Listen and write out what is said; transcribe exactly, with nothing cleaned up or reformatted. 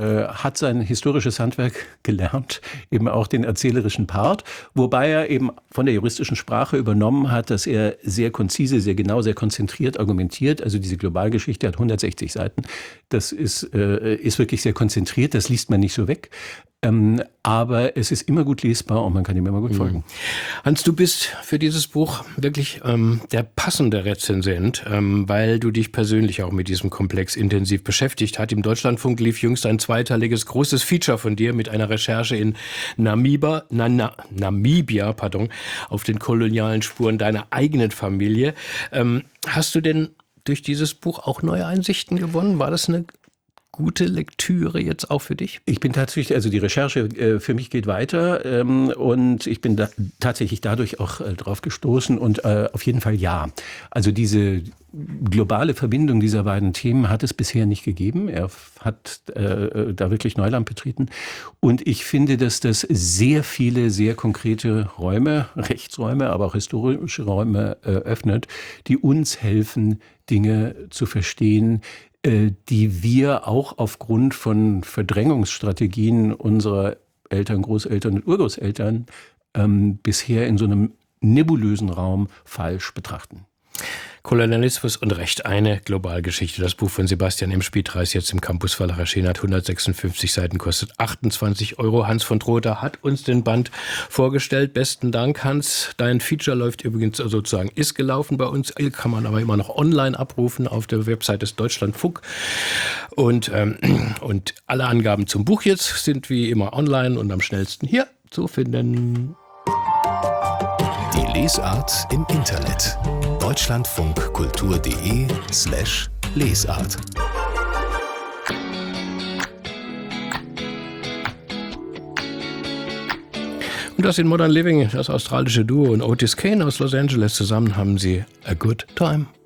hat sein historisches Handwerk gelernt, eben auch den erzählerischen Part, wobei er eben von der juristischen Sprache übernommen hat, dass er sehr konzise, sehr genau, sehr konzentriert argumentiert. Also diese Globalgeschichte hat hundertsechzig Seiten. Das ist, äh, ist wirklich sehr konzentriert, das liest man nicht so weg. Ähm, aber es ist immer gut lesbar und man kann ihm immer gut folgen. Hans, du bist für dieses Buch wirklich ähm, der passende Rezensent, ähm, weil du dich persönlich auch mit diesem Komplex intensiv beschäftigt hast. Im Deutschlandfunk lief jüngst ein zweiteiliges großes Feature von dir mit einer Recherche in Namibia, na, na, Namibia pardon, auf den kolonialen Spuren deiner eigenen Familie. Ähm, hast du denn durch dieses Buch auch neue Einsichten gewonnen? War das eine gute Lektüre jetzt auch für dich? Ich bin tatsächlich, also die Recherche äh, für mich geht weiter ähm, und ich bin da tatsächlich dadurch auch äh, drauf gestoßen und äh, auf jeden Fall ja. Also diese globale Verbindung dieser beiden Themen hat es bisher nicht gegeben. Er hat äh, da wirklich Neuland betreten und ich finde, dass das sehr viele sehr konkrete Räume, Rechtsräume, aber auch historische Räume äh, öffnet, die uns helfen, Dinge zu verstehen, die wir auch aufgrund von Verdrängungsstrategien unserer Eltern, Großeltern und Urgroßeltern ähm, bisher in so einem nebulösen Raum falsch betrachten. Kolonialismus und Recht, eine Globalgeschichte. Das Buch von Sebastian M. Spietreis, jetzt im Campus Verlag erschienen, hat hundertsechsundfünfzig Seiten, kostet achtundzwanzig Euro. Hans von Trotha hat uns den Band vorgestellt. Besten Dank, Hans. Dein Feature läuft übrigens sozusagen, ist gelaufen bei uns, kann man aber immer noch online abrufen auf der Website des Deutschlandfunk. Und, ähm, und alle Angaben zum Buch jetzt sind wie immer online und am schnellsten hier zu finden. Die Lesart im Internet. deutschlandfunkkultur.de slash Lesart. Und das in Modern Living, das australische Duo und Otis Kane aus Los Angeles. Zusammen haben sie A Good Time.